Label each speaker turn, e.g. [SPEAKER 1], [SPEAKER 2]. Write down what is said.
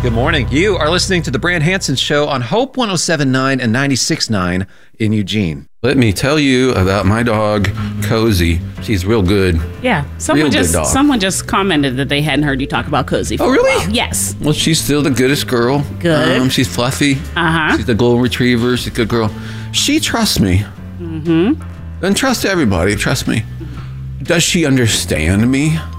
[SPEAKER 1] Good morning. You are listening to the Brand Hansen Show on Hope 107.9 and 96.9 in Eugene. Let me tell you about my dog, Cozy. She's real good.
[SPEAKER 2] Yeah. Someone just commented that they hadn't heard you talk about Cozy for a while. Yes.
[SPEAKER 1] Well, she's still the goodest girl.
[SPEAKER 2] Good.
[SPEAKER 1] She's fluffy.
[SPEAKER 2] Uh-huh.
[SPEAKER 1] She's a golden retriever. She's a good girl. She trusts me.
[SPEAKER 2] Mm-hmm.
[SPEAKER 1] And trust everybody. Trust me. Does she understand me?